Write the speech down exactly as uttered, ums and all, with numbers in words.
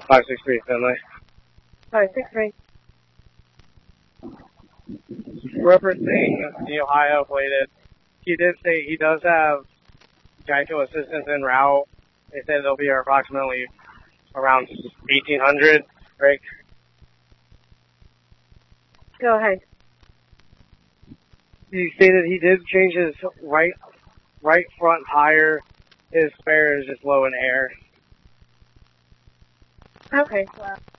five six three Finley. five six three. Referencing the Ohio plated, he did say he does have Geico assistance en route. They said they'll be approximately around eighteen hundred, right? Go ahead. He stated he did change his right right front tire. His spare is just low in air. Okay. Well.